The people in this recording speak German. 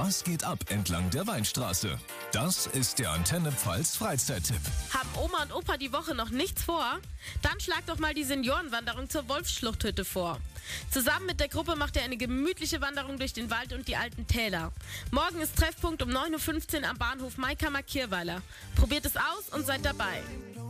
Was geht ab entlang der Weinstraße? Das ist der Antenne Pfalz Freizeittipp. Haben Oma und Opa die Woche noch nichts vor? Dann schlag doch mal die Seniorenwanderung zur Wolfsschluchthütte vor. Zusammen mit der Gruppe macht ihr eine gemütliche Wanderung durch den Wald und die alten Täler. Morgen ist Treffpunkt um 9:15 Uhr am Bahnhof Maikammer-Kirweiler. Probiert es aus und seid dabei.